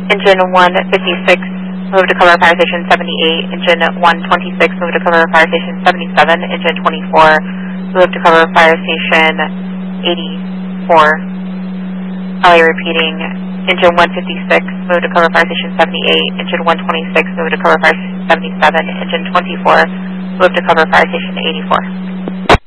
Engine 156, move to cover fire station 78. Engine 126, move to cover fire station 77. Engine 24, move to cover fire station 84. LA repeating. Engine 156, move to cover fire station 78. Engine 126, move to cover fire station 77. Engine 24, move to cover fire station 84.